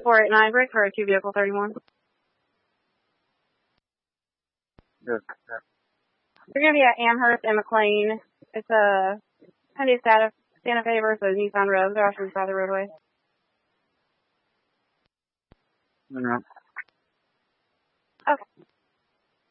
489, break for a 2 vehicle 31. Yes. You're going to be at Amherst and McLean. It's a Hyundai Santa Fe versus Nissan Rogue. They're off to the side of the roadway. Yeah. Okay.